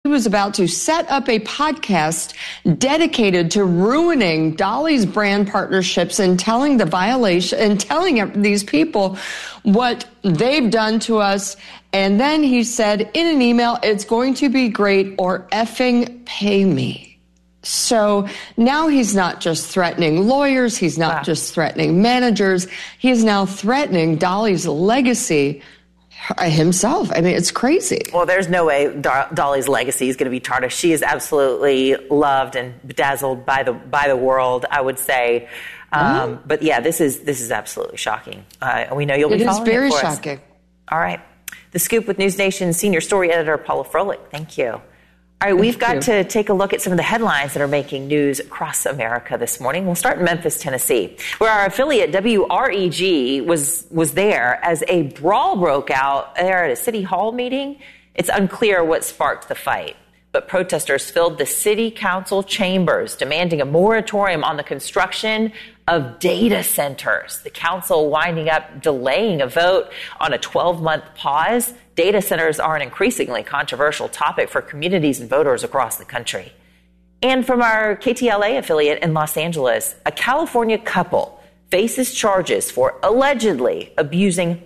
was about to set up a podcast dedicated to ruining Dolly's brand partnerships and telling these people what they've done to us. And then he said in an email, it's going to be great or effing pay me. So now he's not just threatening lawyers. He's not just threatening managers. He is now threatening Dolly's legacy himself. I mean, it's crazy. Well, there's no way Dolly's legacy is going to be tarnished. She is absolutely loved and bedazzled by the world, I would say. But yeah, this is absolutely shocking. We know you'll be following it for us. It is very shocking. All right. The Scoop with News Nation senior story editor Paula Froelich. Thank you. All right, we've got to take a look at some of the headlines that are making news across America this morning. We'll start in Memphis, Tennessee, where our affiliate WREG was there as a brawl broke out there at a city hall meeting. It's unclear what sparked the fight, but protesters filled the city council chambers demanding a moratorium on the construction of data centers. The council winding up delaying a vote on a 12-month pause. Data centers are an increasingly controversial topic for communities and voters across the country. And from our KTLA affiliate in Los Angeles, a California couple faces charges for allegedly abusing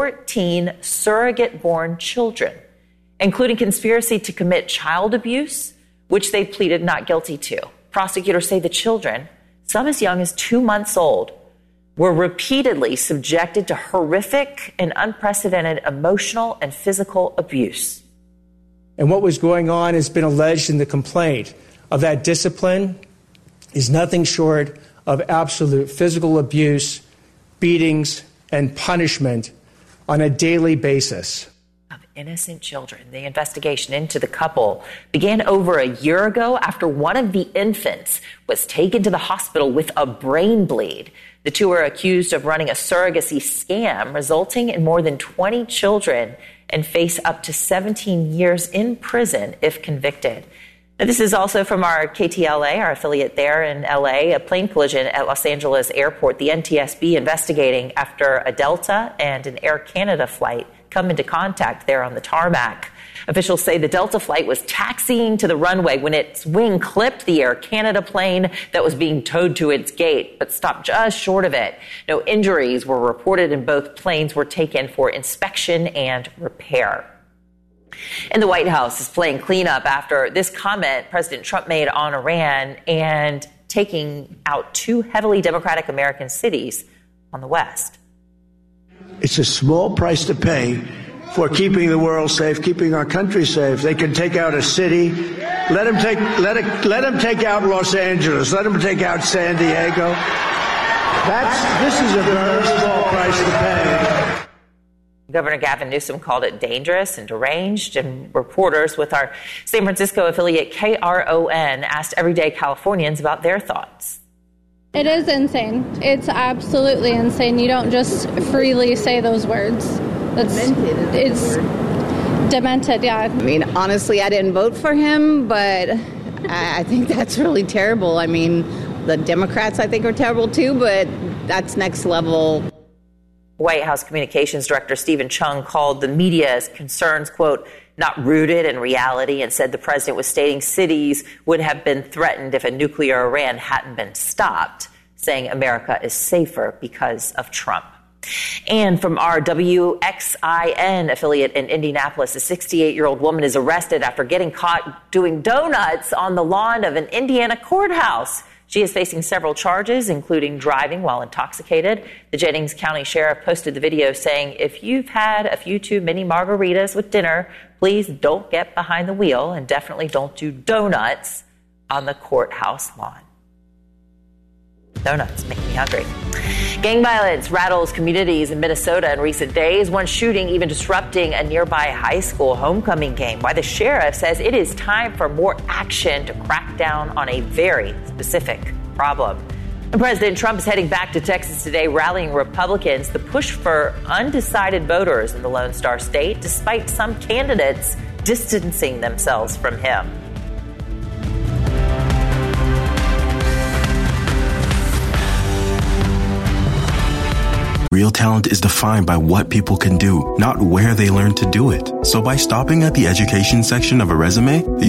14 surrogate-born children, including conspiracy to commit child abuse, which they pleaded not guilty to. Prosecutors say the children, some as young as 2 months old, were repeatedly subjected to horrific and unprecedented emotional and physical abuse. And what was going on has been alleged in the complaint of that discipline is nothing short of absolute physical abuse, beatings, and punishment on a daily basis. Of innocent children. The investigation into the couple began over a year ago after one of the infants was taken to the hospital with a brain bleed. The two are accused of running a surrogacy scam, resulting in more than 20 children, and face up to 17 years in prison if convicted. Now, this is also from our KTLA, our affiliate there in LA, a plane collision at Los Angeles Airport. The NTSB investigating after a Delta and an Air Canada flight come into contact there on the tarmac. Officials say the Delta flight was taxiing to the runway when its wing clipped the Air Canada plane that was being towed to its gate, but stopped just short of it. No injuries were reported, and both planes were taken for inspection and repair. And the White House is playing cleanup after this comment President Trump made on Iran and taking out two heavily Democratic American cities on the West. It's a small price to pay for keeping the world safe, keeping our country safe. They can take out a city. Let them take out Los Angeles. Let them take out San Diego. This is a very small price to pay. Governor Gavin Newsom called it dangerous and deranged, and reporters with our San Francisco affiliate KRON asked everyday Californians about their thoughts. It is insane. It's absolutely insane. You don't just freely say those words. It's demented, yeah. I mean, honestly, I didn't vote for him, but I think that's really terrible. I mean, the Democrats, I think, are terrible too, but that's next level. White House Communications Director Stephen Chung called the media's concerns, quote, not rooted in reality, and said the president was stating cities would have been threatened if a nuclear Iran hadn't been stopped, saying America is safer because of Trump. And from our WXIN affiliate in Indianapolis, a 68-year-old woman is arrested after getting caught doing donuts on the lawn of an Indiana courthouse. She is facing several charges, including driving while intoxicated. The Jennings County Sheriff posted the video saying, if you've had a few too many margaritas with dinner, please don't get behind the wheel and definitely don't do donuts on the courthouse lawn. Donuts make me hungry. Gang violence rattles communities in Minnesota in recent days, one shooting even disrupting a nearby high school homecoming game. Why the sheriff says it is time for more action to crack down on a very specific problem. And President Trump is heading back to Texas today, rallying Republicans to push for undecided voters in the Lone Star State, despite some candidates distancing themselves from him. Real talent is defined by what people can do, not where they learn to do it. So by stopping at the education section of a resume,